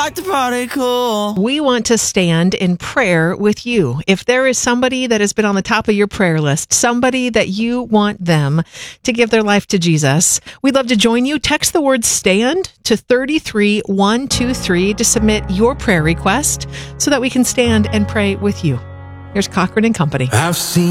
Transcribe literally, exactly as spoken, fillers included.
like to party cool. We want to stand in prayer with you. If there is somebody that has been on the top of your prayer list, somebody that you want them to give their life to Jesus, we'd love to join you. Text the word STAND to three three one two three to submit your prayer request so that we can stand and pray with you. Here's Cochran and Company. I've seen